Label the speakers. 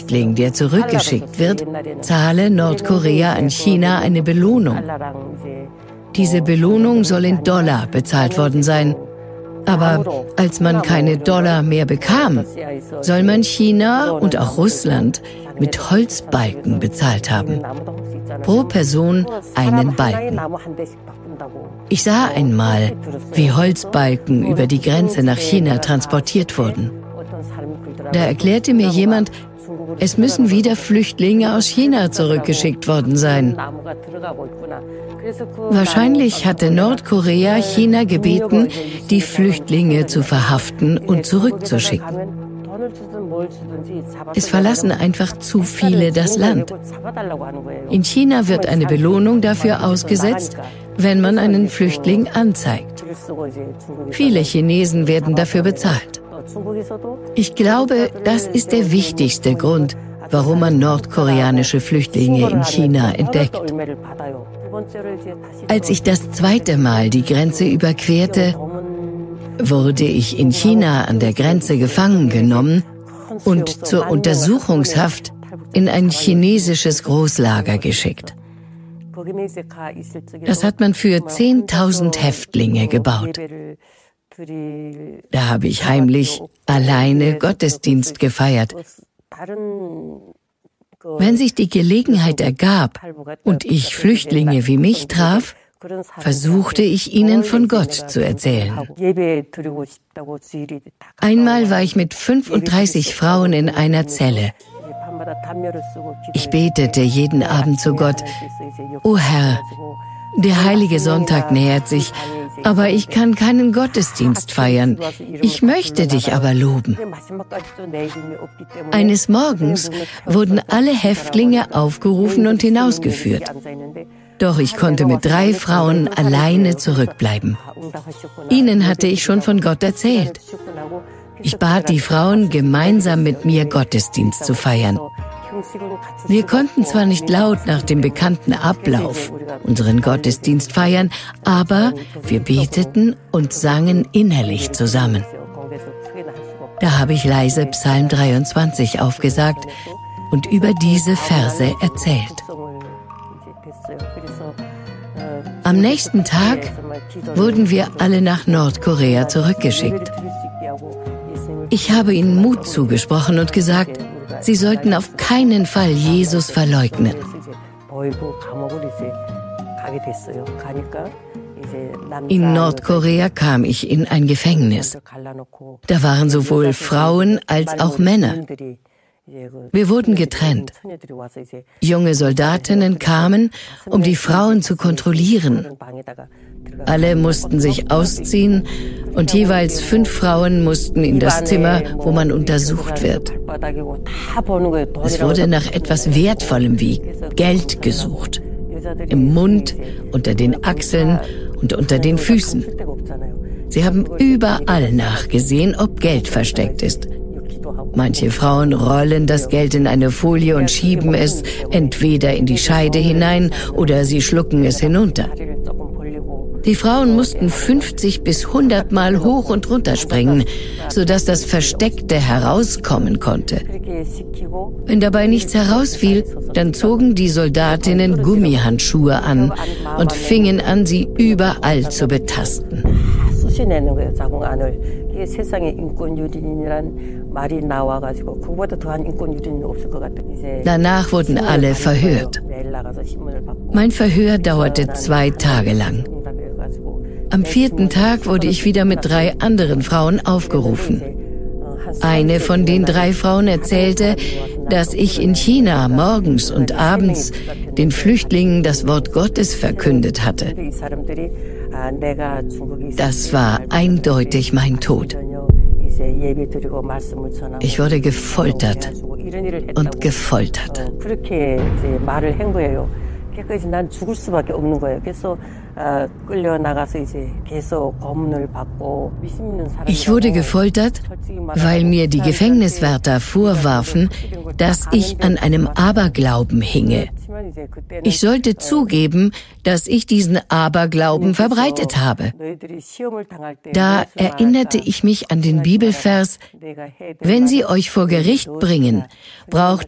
Speaker 1: Flüchtling, der zurückgeschickt wird, zahle Nordkorea an China eine Belohnung. Diese Belohnung soll in Dollar bezahlt worden sein. Aber als man keine Dollar mehr bekam, soll man China und auch Russland mit Holzbalken bezahlt haben. Pro Person einen Balken. Ich sah einmal, wie Holzbalken über die Grenze nach China transportiert wurden. Da erklärte mir jemand, es müssen wieder Flüchtlinge aus China zurückgeschickt worden sein. Wahrscheinlich hatte Nordkorea China gebeten, die Flüchtlinge zu verhaften und zurückzuschicken. Es verlassen einfach zu viele das Land. In China wird eine Belohnung dafür ausgesetzt, wenn man einen Flüchtling anzeigt. Viele Chinesen werden dafür bezahlt. Ich glaube, das ist der wichtigste Grund, warum man nordkoreanische Flüchtlinge in China entdeckt. Als ich das zweite Mal die Grenze überquerte, wurde ich in China an der Grenze gefangen genommen und zur Untersuchungshaft in ein chinesisches Großlager geschickt. Das hat man für 10.000 Häftlinge gebaut. Da habe ich heimlich alleine Gottesdienst gefeiert. Wenn sich die Gelegenheit ergab und ich Flüchtlinge wie mich traf, versuchte ich ihnen von Gott zu erzählen. Einmal war ich mit 35 Frauen in einer Zelle. Ich betete jeden Abend zu Gott: O Herr, der heilige Sonntag nähert sich, aber ich kann keinen Gottesdienst feiern. Ich möchte dich aber loben. Eines Morgens wurden alle Häftlinge aufgerufen und hinausgeführt. Doch ich konnte mit 3 Frauen alleine zurückbleiben. Ihnen hatte ich schon von Gott erzählt. Ich bat die Frauen, gemeinsam mit mir Gottesdienst zu feiern. Wir konnten zwar nicht laut nach dem bekannten Ablauf unseren Gottesdienst feiern, aber wir beteten und sangen innerlich zusammen. Da habe ich leise Psalm 23 aufgesagt und über diese Verse erzählt. Am nächsten Tag wurden wir alle nach Nordkorea zurückgeschickt. Ich habe ihnen Mut zugesprochen und gesagt, sie sollten auf keinen Fall Jesus verleugnen. In Nordkorea kam ich in ein Gefängnis. Da waren sowohl Frauen als auch Männer. Wir wurden getrennt. Junge Soldatinnen kamen, um die Frauen zu kontrollieren. Alle mussten sich ausziehen und jeweils 5 Frauen mussten in das Zimmer, wo man untersucht wird. Es wurde nach etwas Wertvollem wie Geld gesucht. Im Mund, unter den Achseln und unter den Füßen. Sie haben überall nachgesehen, ob Geld versteckt ist. Manche Frauen rollen das Geld in eine Folie und schieben es entweder in die Scheide hinein oder sie schlucken es hinunter. Die Frauen mussten 50 bis 100 Mal hoch und runter springen, sodass das Versteckte herauskommen konnte. Wenn dabei nichts herausfiel, dann zogen die Soldatinnen Gummihandschuhe an und fingen an, sie überall zu betasten. Danach wurden alle verhört. Mein Verhör dauerte 2 Tage lang. Am 4. Tag wurde ich wieder mit 3 anderen Frauen aufgerufen. Eine von den 3 Frauen erzählte, dass ich in China morgens und abends den Flüchtlingen das Wort Gottes verkündet hatte. Das war eindeutig mein Tod. Ich wurde gefoltert und gefoltert. Ich wurde gefoltert, weil mir die Gefängniswärter vorwarfen, dass ich an einem Aberglauben hinge. Ich sollte zugeben, dass ich diesen Aberglauben verbreitet habe. Da erinnerte ich mich an den Bibelvers: Wenn sie euch vor Gericht bringen, braucht